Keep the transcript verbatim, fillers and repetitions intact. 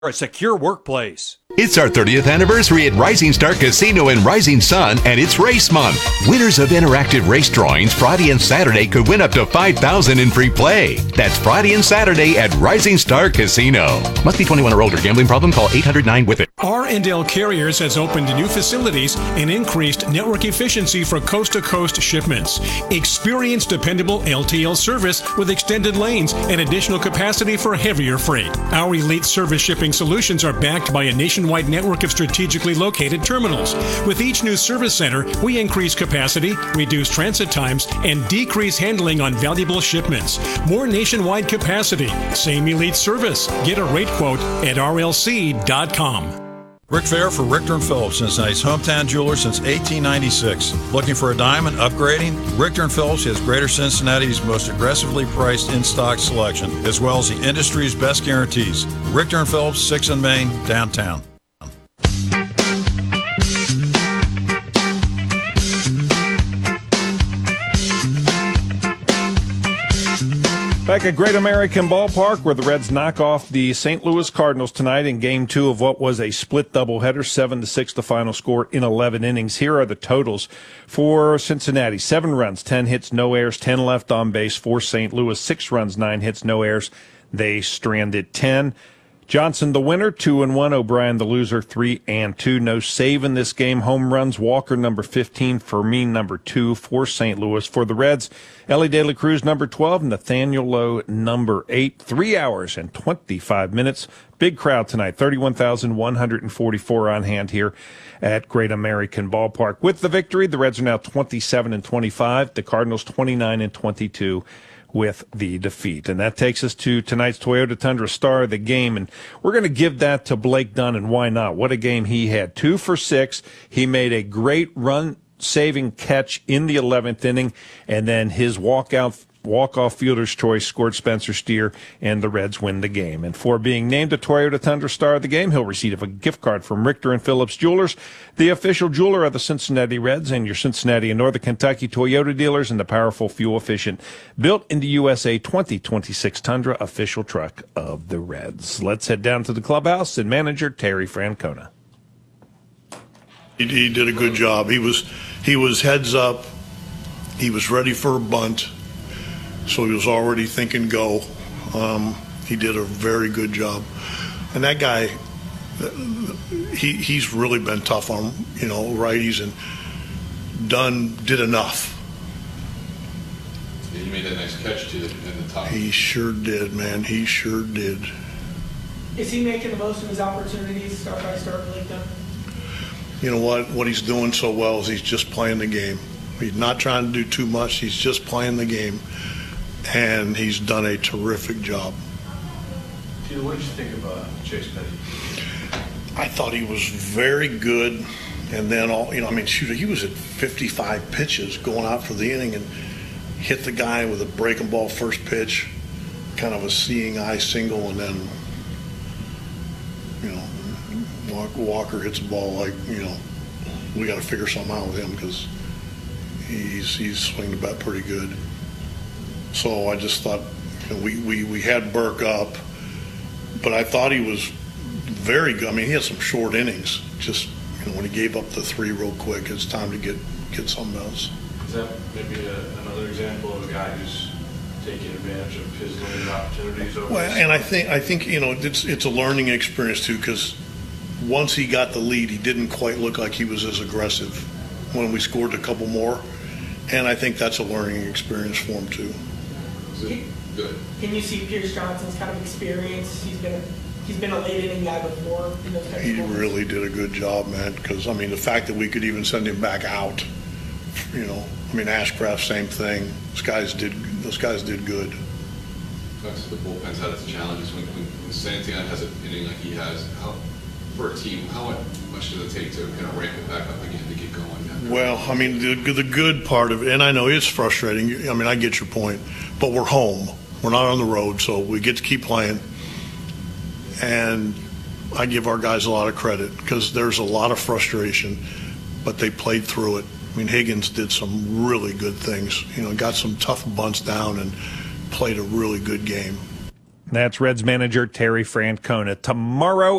a secure workplace. It's our thirtieth anniversary at Rising Star Casino and Rising Sun, and it's race month. Winners of interactive race drawings Friday and Saturday could win up to five thousand dollars in free play. That's Friday and Saturday at Rising Star Casino. Must be twenty-one or older. Gambling problem? Call eight hundred nine with it. R and L Carriers has opened new facilities and increased network efficiency for coast-to-coast shipments. Experience dependable L T L service with extended lanes and additional capacity for heavier freight. Our elite service shipping solutions are backed by a nationwide network of strategically located terminals. With each new service center, we increase capacity, reduce transit times, and decrease handling on valuable shipments. More nationwide capacity, same elite service. Get a rate quote at R L C dot com. Rick Fair for Richter and Phillips, Cincinnati's hometown jeweler since eighteen ninety-six. Looking for a diamond upgrading? Richter and Phillips has Greater Cincinnati's most aggressively priced in-stock selection, as well as the industry's best guarantees. Richter and Phillips, sixth and Main, downtown. Back at Great American Ballpark, where the Reds knock off the Saint Louis Cardinals tonight in game two of what was a split doubleheader, seven to six the final score in eleven innings. Here are the totals for Cincinnati. Seven runs, ten hits, no errors, ten left on base. For Saint Louis, six runs, nine hits, no errors. They stranded ten. Johnson the winner, two and one. O'Brien the loser, three and two. No save in this game. Home runs, Walker number fifteen, Fermin number two for Saint Louis. For the Reds, Ellie De La Cruz number twelve, Nathaniel Lowe number eight. Three hours and twenty-five minutes. Big crowd tonight, thirty-one thousand one hundred forty-four on hand here at Great American Ballpark. With the victory, the Reds are now twenty-seven and twenty-five. The Cardinals twenty-nine and twenty-two. With the defeat. And that takes us to tonight's Toyota Tundra star of the game, and we're going to give that to Blake Dunn, and why not? What a game he had. Two for six. He made a great run-saving catch in the eleventh inning, and then his walkout walk-off fielder's choice scored Spencer Steer, and the Reds win the game. And for being named a Toyota Tundra star of the game, he'll receive a gift card from Richter and Phillips Jewelers, the official jeweler of the Cincinnati Reds, and your Cincinnati and Northern Kentucky Toyota dealers, and the powerful, fuel-efficient, built in the U S A twenty twenty-six Tundra official truck of the Reds. Let's head down to the clubhouse and manager Terry Francona. He, he did a good job. He was he was heads up. He was ready for a bunt. So he was already thinking go. Um, he did a very good job. And that guy, he he's really been tough on, you know, righties, and done, did enough. Yeah, you made that nice catch to the, in the top. He sure did, man. He sure did. Is he making the most of his opportunities start by start, Blake Dunn? You know what? What he's doing so well is he's just playing the game. He's not trying to do too much. He's just playing the game. And he's done a terrific job. Peter, what did you think of uh, Chase Petty? I thought he was very good. And then, all you know, I mean, shoot, he was at fifty-five pitches going out for the inning and hit the guy with a breaking ball first pitch, kind of a seeing eye single, and then, you know, Walker hits the ball like, you know, we got to figure something out with him because he's he's swinging the bat pretty good. So I just thought, you know, we, we, we had Burke up, but I thought he was very good. I mean, he had some short innings. Just, you know, when he gave up the three real quick, it's time to get, get something else. Is that maybe a, another example of a guy who's taking advantage of his limited opportunities over Well, and I think, I think you know, it's, it's a learning experience, too, because once he got the lead, he didn't quite look like he was as aggressive when we scored a couple more. And I think that's a learning experience for him, too. Good. Can you see Pierce Johnson's kind of experience? He's been a, he's been a late inning guy before. In those he really did a good job, man. Because I mean, the fact that we could even send him back out, you know, I mean, Ashcraft, same thing. Those guys did. Those guys did good. That's the bullpen's had its challenges. When, when, when Santiago has an inning like he has, how, for a team, how much does it take to kind of ramp it back up again to get going? Well, I mean, the, the good part of it, and I know it's frustrating. I mean, I get your point, but we're home. We're not on the road, so we get to keep playing. And I give our guys a lot of credit because there's a lot of frustration, but they played through it. I mean, Higgins did some really good things. You know, got some tough bunts down and played a really good game. That's Reds manager Terry Francona. Tomorrow